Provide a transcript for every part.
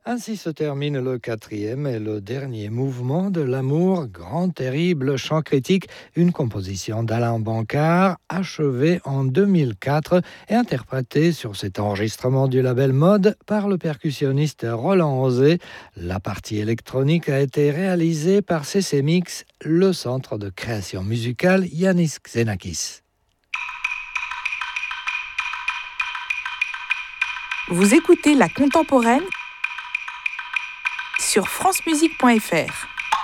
Ainsi se termine le quatrième et le dernier mouvement de L'amour, grand terrible chant critique, une composition d'Alain Bancard, achevée en 2004 et interprétée sur cet enregistrement du label Mode par le percussionniste Roland Osé. La partie électronique a été réalisée par CC Mix, le centre de création musicale Yanis Xenakis. Vous écoutez La Contemporaine sur francemusique.fr.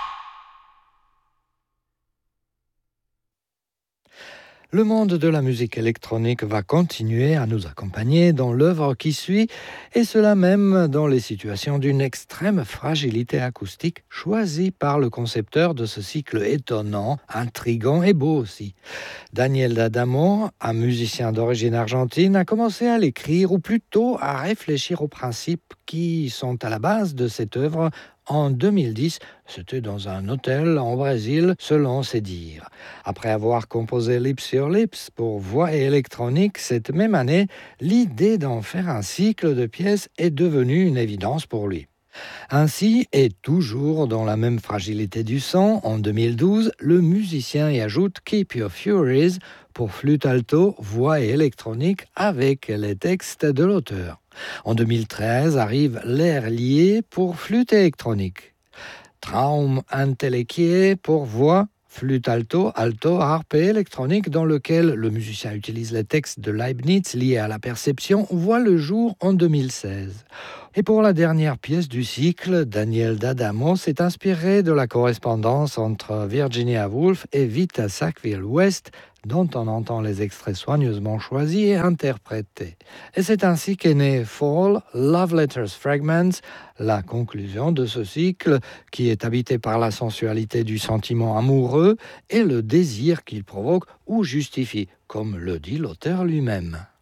Le monde de la musique électronique va continuer à nous accompagner dans l'œuvre qui suit, et cela même dans les situations d'une extrême fragilité acoustique choisie par le concepteur de ce cycle étonnant, intrigant et beau aussi. Daniel D'Adamo, un musicien d'origine argentine, a commencé à l'écrire, ou plutôt à réfléchir aux principes qui sont à la base de cette œuvre en 2010, c'était dans un hôtel en Brésil, selon ses dires. Après avoir composé Lips sur Lips pour voix et électronique cette même année, l'idée d'en faire un cycle de pièces est devenue une évidence pour lui. Ainsi, et toujours dans la même fragilité du son, en 2012, le musicien y ajoute Keep Your Furies pour flûte alto, voix et électronique avec les textes de l'auteur. En 2013 arrive L'air lié pour flûte électronique. Traum Entelequiae pour voix, flûte alto, harpe et électronique, dans lequel le musicien utilise les textes de Leibniz liés à la perception, voit le jour en 2016. Et pour la dernière pièce du cycle, Daniel D'Adamo s'est inspiré de la correspondance entre Virginia Woolf et Vita Sackville-West, dont on entend les extraits soigneusement choisis et interprétés. Et c'est ainsi qu'est né Fall, Love Letters Fragments, la conclusion de ce cycle qui est habité par la sensualité du sentiment amoureux et le désir qu'il provoque ou justifie, comme le dit l'auteur lui-même.